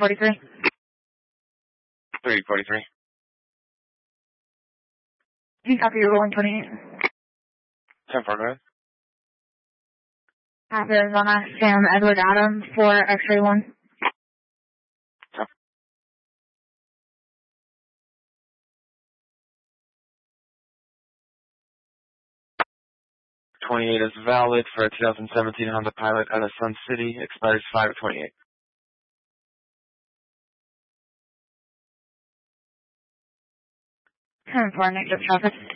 343. 343. You copy your rolling 28. 10-4, go ahead. Half Arizona, Sam Edward Adam for X-ray 1. 28 is valid for a 2017 Honda Pilot out of Sun City. Expires 5/28. 10-4, negative traffic.